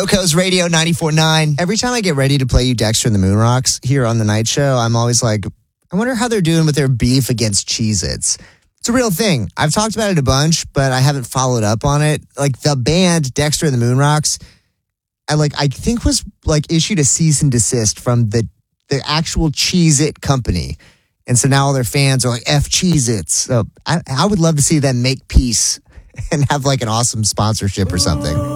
Coco's Radio 94.9. Every time I get ready to play you Dexter and the Moon Rocks here on the night show, I'm always like, I wonder how they're doing with their beef against Cheez-Its. It's a real thing. I've talked about it a bunch, but I haven't followed up on it. Like the band Dexter and the Moon Rocks, I think was issued a cease and desist from the actual Cheez-It company. And so now all their fans are like, F Cheez-Its. So I would love to see them make peace and have an awesome sponsorship or something.